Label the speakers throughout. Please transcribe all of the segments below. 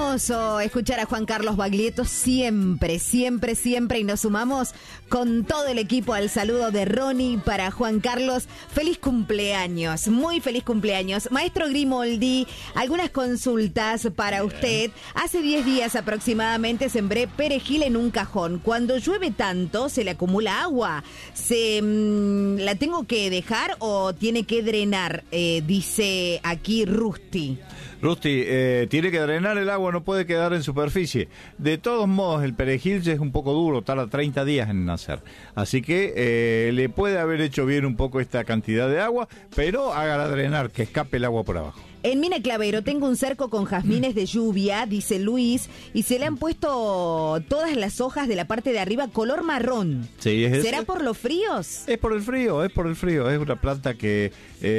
Speaker 1: hermoso escuchar a Juan Carlos Baglietto siempre, siempre, siempre, y nos sumamos con todo el equipo al saludo de Ronnie para Juan Carlos. Feliz cumpleaños, muy feliz cumpleaños. Maestro Grimoldi, algunas consultas para usted. Hace 10 días aproximadamente sembré perejil en un cajón. Cuando llueve tanto, se le acumula agua. ¿La tengo que dejar o tiene que drenar? Dice aquí Rusty.
Speaker 2: Rusty, tiene que drenar el agua, no puede quedar en superficie. De todos modos, el perejil es un poco duro, tarda 30 días en nacer. Así que le puede haber hecho bien un poco esta cantidad de agua, pero hágala drenar, que escape el agua por abajo.
Speaker 1: En Mina Clavero tengo un cerco con jazmines de lluvia, dice Luis, y se le han puesto todas las hojas de la parte de arriba color marrón.
Speaker 2: Sí,
Speaker 1: ¿Será por los fríos?
Speaker 2: Es por el frío, es por el frío. Es una planta que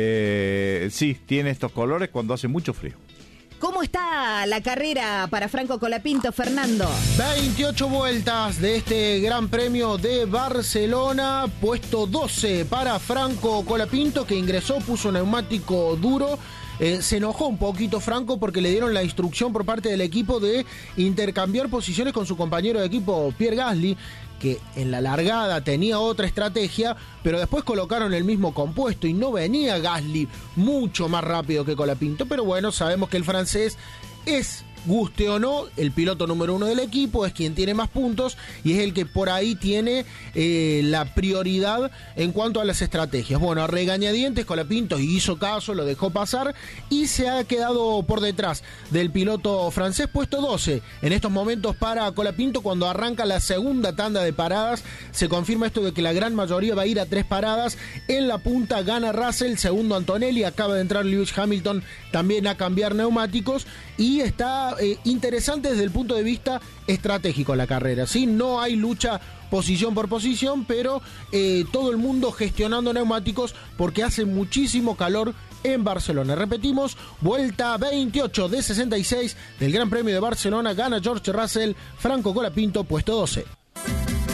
Speaker 2: sí, tiene estos colores cuando hace mucho frío.
Speaker 1: ¿Cómo está la carrera para Franco Colapinto, Fernando?
Speaker 3: 28 vueltas de este Gran Premio de Barcelona, puesto 12 para Franco Colapinto, que ingresó, puso neumático duro. Se enojó un poquito Franco porque le dieron la instrucción por parte del equipo de intercambiar posiciones con su compañero de equipo Pierre Gasly, que en la largada tenía otra estrategia, pero después colocaron el mismo compuesto y no venía Gasly mucho más rápido que Colapinto. Pero bueno, sabemos que el francés es, guste o no, el piloto número 1 del equipo, es quien tiene más puntos y es el que por ahí tiene la prioridad en cuanto a las estrategias. Bueno, a regañadientes Colapinto hizo caso, lo dejó pasar y se ha quedado por detrás del piloto francés, puesto 12 en estos momentos para Colapinto. Cuando arranca la segunda tanda de paradas, se confirma esto de que la gran mayoría va a ir a 3 paradas. En la punta gana Russell, segundo Antonelli, acaba de entrar Lewis Hamilton también a cambiar neumáticos y está interesante desde el punto de vista estratégico la carrera, ¿sí? No hay lucha posición por posición, pero todo el mundo gestionando neumáticos porque hace muchísimo calor en Barcelona. Repetimos, vuelta 28 de 66 del Gran Premio de Barcelona, gana George Russell, Franco Colapinto, puesto 12.